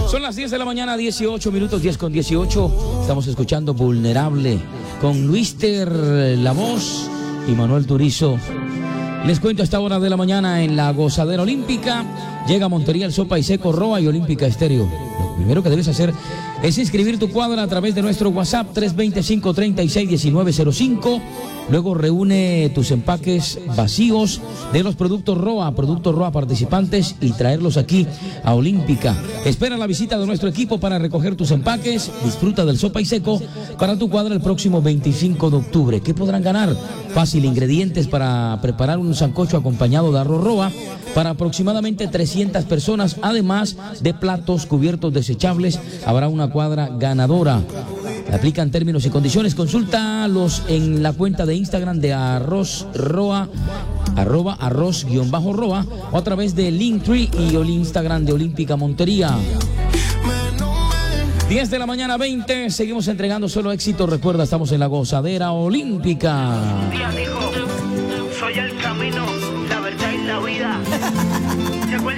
Son las 10 de la mañana, 18 minutos, 10 con 18. Estamos escuchando Vulnerable con Luister, la voz, y Manuel Turizo. Les cuento a esta hora de la mañana en la Gozadera Olímpica. Llega a Montería el Sopa y Seco, Roa y Olímpica Estéreo. Lo primero que debes hacer es inscribir tu cuadra a través de nuestro WhatsApp 325-36-1905. Luego reúne tus empaques vacíos de los productos Roa participantes, y traerlos aquí a Olímpica. Espera la visita de nuestro equipo para recoger tus empaques. Disfruta del Sopa y Seco para tu cuadra el próximo 25 de octubre. ¿Qué podrán ganar? Fácil, ingredientes para preparar un sancocho acompañado de arroz Roa para aproximadamente 300 personas, además de platos, cubiertos desechables. Habrá una cuadra ganadora. Aplican términos y condiciones. Consúltalos en la cuenta de Instagram de Arroz Roa, @arroz_roa, o a través de Linktree y el Instagram de Olímpica Montería. 10 de la mañana, 20. Seguimos entregando solo éxito. Recuerda, estamos en la Gozadera Olímpica. Día dijo, soy el camino, la verdad y la vida.